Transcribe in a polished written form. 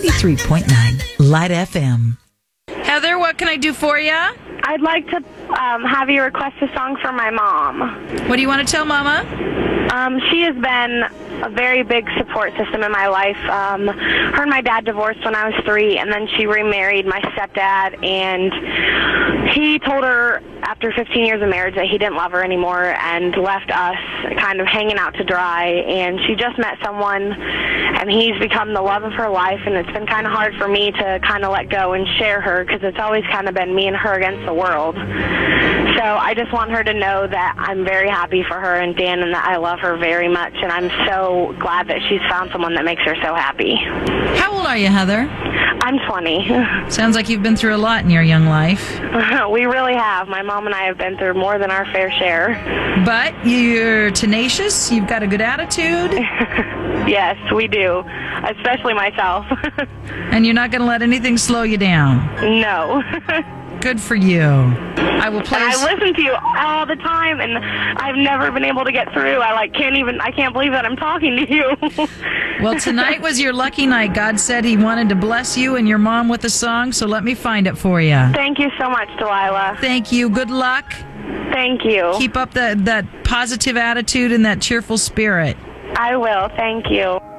93.9 Light FM. Heather, what can I do for you? I'd like to have you request a song for my mom. What do you want to tell Mama? She has been a very big support system in my life. Her and my dad divorced when I was 3, and then she remarried my stepdad, and he told her after 15 years of marriage that he didn't love her anymore and left us kind of hanging out to dry. And she just met someone, and he's become the love of her life, and it's been kind of hard for me to kind of let go and share her because it's always kind of been me and her against the world. So I just want her to know that I'm very happy for her and Dan and that I love her very much, and I'm so glad that she's found someone that makes her so happy. How old are you, Heather? I'm 20. Sounds like you've been through a lot in your young life. We really have. My mom and I have been through more than our fair share. But you're tenacious. You've got a good attitude. Yes, we do. Especially myself. And you're not going to let anything slow you down. No. Good for you. I will play. I listen to you all the time, and I've never been able to get through. I can't believe that I'm talking to you. Well, tonight was your lucky night. God said he wanted to bless you and your mom with a song, so let me find it for you. Thank you so much, Delilah. Thank you. Good luck. Thank you. Keep up that positive attitude and that cheerful spirit. I will. Thank you.